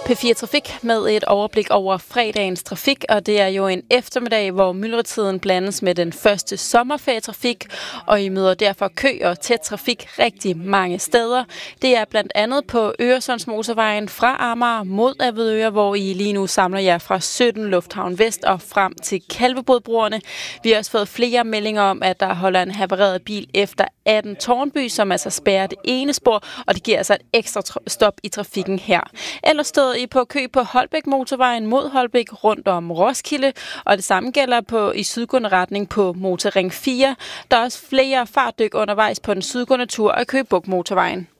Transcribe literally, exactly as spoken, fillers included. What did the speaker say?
P fire Trafik med et overblik over fredagens trafik, og det er jo en eftermiddag, hvor myldretiden blandes med den første sommerferietrafik, og I møder derfor kø og tæt trafik rigtig mange steder. Det er blandt andet på Øresundsmotorvejen fra Amager mod Avedøre, hvor I lige nu samler jer fra sytten Lufthavn Vest og frem til Kalvebodbroerne. Vi har også fået flere meldinger om, at der holder en havareret bil efter atten Tårnby, som altså spærrer det ene spor, og det giver altså et ekstra stop i trafikken her. Ellers stod I på kø på Holbæk Motorvejen mod Holbæk rundt om Roskilde, og det samme gælder på i sydgående retning på Motorring fire. Der er også flere fartdyk undervejs på den sydgående tur af Køge Bugt Motorvejen.